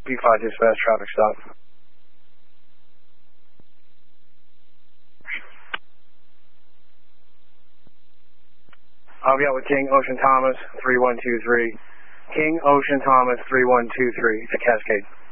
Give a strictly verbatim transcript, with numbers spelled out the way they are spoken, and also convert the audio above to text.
P five dispatch, traffic stop. I'll be out with King Ocean Thomas, three one two three. King Ocean Thomas, three one two three, at Cascade.